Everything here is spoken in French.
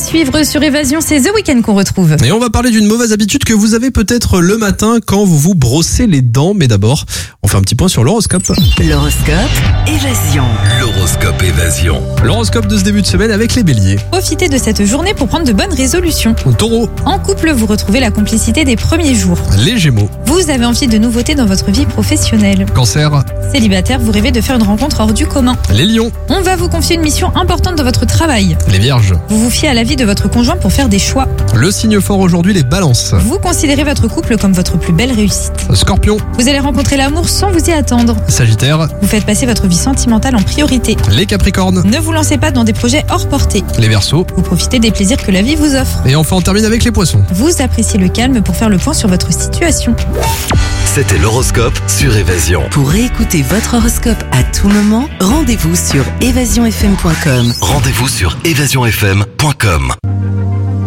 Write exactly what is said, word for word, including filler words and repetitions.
suivre sur Évasion, c'est The Weeknd qu'on retrouve. Et on va parler d'une mauvaise habitude que vous avez peut-être le matin quand vous vous brossez les dents. Mais d'abord, on fait un petit point sur l'horoscope. L'horoscope Évasion. L'horoscope Évasion. L'horoscope de ce début de semaine avec les béliers. Profitez de cette journée pour prendre de bonnes résolutions. Taureau, En couple, vous retrouvez la complicité des premiers jours. les gémeaux, Vous avez envie de nouveautés dans votre vie professionnelle. cancer, Célibataire, vous rêvez de faire une rencontre hors du commun. les lions, On va vous confier une mission importante dans votre travail. les vierges. Vous vous fiez à l'avis de votre conjoint pour faire des choix. Le signe fort aujourd'hui, les balances. Vous considérez votre couple comme votre plus belle réussite. Scorpion, Vous allez rencontrer l'amour sans vous y attendre. sagittaire, Vous faites passer votre vie sentimentale en priorité. les capricornes, Ne vous lancez pas dans des projets hors portée. les verseaux. Vous profitez des plaisirs que la vie vous offre. Et enfin, on termine avec les poissons. Vous appréciez le calme pour faire le point sur votre situation. C'était l'horoscope sur Évasion. Pour écouter votre horoscope à tout moment, rendez-vous sur évasion f m point com. Rendez-vous sur évasion f m point com.